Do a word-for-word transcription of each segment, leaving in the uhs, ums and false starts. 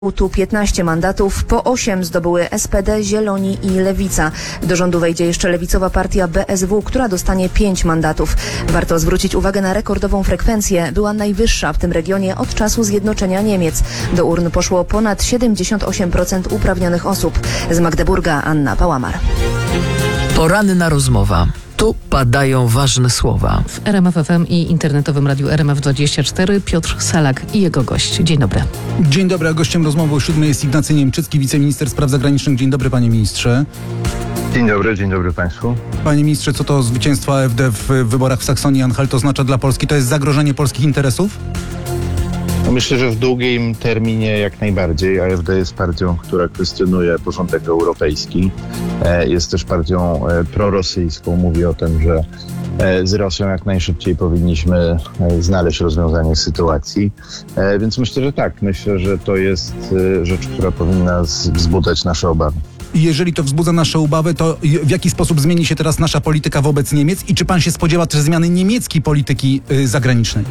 Tu piętnaście mandatów, po osiem zdobyły S P D, Zieloni i Lewica. Do rządu wejdzie jeszcze lewicowa partia B S W, która dostanie pięć mandatów. Warto zwrócić uwagę na rekordową frekwencję. Była najwyższa w tym regionie od czasu zjednoczenia Niemiec. Do urn poszło ponad siedemdziesiąt osiem procent uprawnionych osób. Z Magdeburga Anna Pałamar. Poranna rozmowa. Tu padają ważne słowa. W R M F F M i internetowym radiu R M F dwadzieścia cztery Piotr Salak i jego gość. Dzień dobry. Dzień dobry, a gościem rozmowy o siódmej jest Ignacy Niemczycki, wiceminister spraw zagranicznych. Dzień dobry, panie ministrze. Dzień dobry, dzień dobry państwu. Panie ministrze, co to zwycięstwo A F D w wyborach w Saksonii-Anhalt oznacza dla Polski? To jest zagrożenie polskich interesów? No myślę, że w długim terminie jak najbardziej. A F D jest partią, która kwestionuje porządek europejski. Jest też partią prorosyjską. Mówi o tym, że z Rosją jak najszybciej powinniśmy znaleźć rozwiązanie sytuacji. Więc myślę, że tak. Myślę, że to jest rzecz, która powinna wzbudzać nasze obawy. I jeżeli to wzbudza nasze obawy, to w jaki sposób zmieni się teraz nasza polityka wobec Niemiec? I czy pan się spodziewa też zmiany niemieckiej polityki zagranicznej?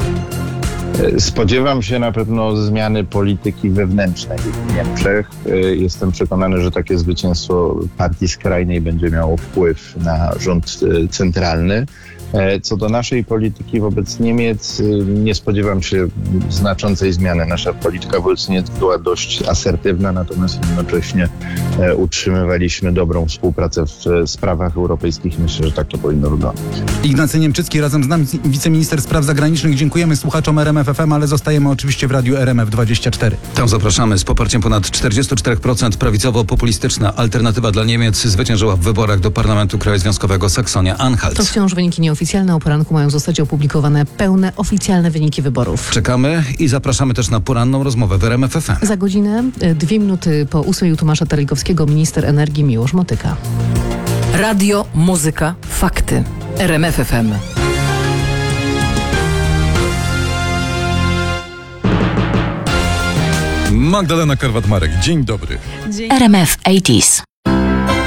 Spodziewam się na pewno zmiany polityki wewnętrznej w Niemczech. Jestem przekonany, że takie zwycięstwo partii skrajnej będzie miało wpływ na rząd centralny. Co do naszej polityki wobec Niemiec, nie spodziewam się znaczącej zmiany. Nasza polityka wobec Niemiec była dość asertywna, natomiast jednocześnie utrzymywaliśmy dobrą współpracę w sprawach europejskich i myślę, że tak to powinno wyglądać. Ignacy Niemczycki, razem z nami wiceminister spraw zagranicznych. Dziękujemy słuchaczom R M F F M, ale zostajemy oczywiście w radiu R M F dwadzieścia cztery. Tam zapraszamy. Z poparciem ponad czterdzieści cztery procent prawicowo-populistyczna Alternatywa dla Niemiec zwyciężyła w wyborach do Parlamentu Kraju Związkowego Saksonia-Anhalt. To wciąż wyniki nieoficjalne. O poranku mają zostać opublikowane pełne, oficjalne wyniki wyborów. Czekamy i zapraszamy też na poranną rozmowę w R M F F M. Za godzinę, dwie minuty po ósmej u Tomasza Taryjkowskiego, minister energii Miłosz Motyka. Radio, muzyka, fakty. R M F F M. Magdalena Karwat-Marek, dzień dobry. R M F osiemdziesiąt.